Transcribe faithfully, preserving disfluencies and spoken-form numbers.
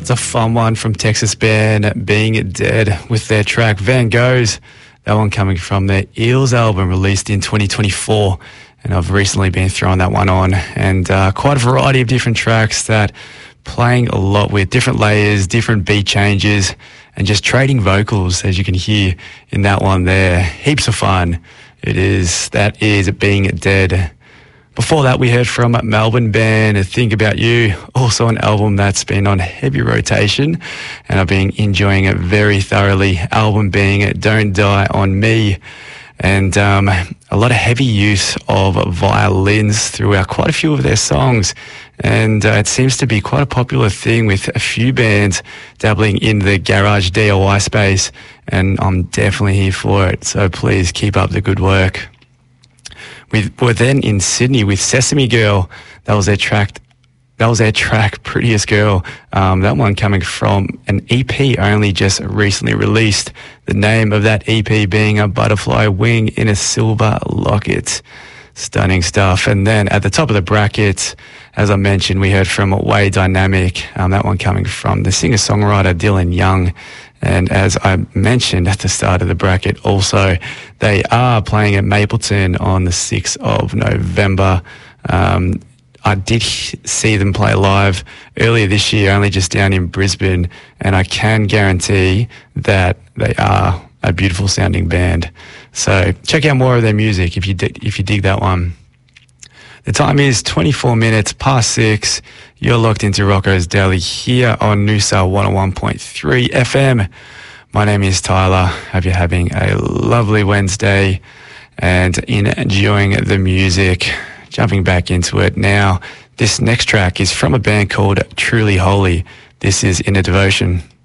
That's a fun one from Texas band Being Dead with their track Van Goghs. That one coming from their Eels album released in twenty twenty-four. And I've recently been throwing that one on. And uh, quite a variety of different tracks that playing a lot with different layers, different beat changes, and just trading vocals, as you can hear in that one there. Heaps of fun. It is, that is Being Dead. Before that, we heard from Melbourne band Think About You, also an album that's been on heavy rotation, and I've been enjoying it very thoroughly. Album being Don't Die On Me, and um, a lot of heavy use of violins throughout quite a few of their songs. And uh, it seems to be quite a popular thing with a few bands dabbling in the garage D I Y space, and I'm definitely here for it. So please keep up the good work. We were then in Sydney with Sesame Girl. That was their track. That was their track, Prettiest Girl. Um, that one coming from an E P only just recently released. The name of that E P being A Butterfly Wing in a Silver Locket. Stunning stuff. And then at the top of the bracket, as I mentioned, we heard from Way Dynamic. Um, that one coming from the singer-songwriter Dylan Young. And as I mentioned at the start of the bracket, also, they are playing at Mapleton on the sixth of November. Um, I did see them play live earlier this year, only just down in Brisbane, and I can guarantee that they are a beautiful sounding band. So check out more of their music if you dig, if you dig that one. The time is twenty-four minutes past six. You're locked into Rocco's Daily here on Noosa one oh one point three F M. My name is Tyler. Hope you're having a lovely Wednesday and enjoying the music. Jumping back into it now. This next track is from a band called Truly Holy. This is Inner Devotion.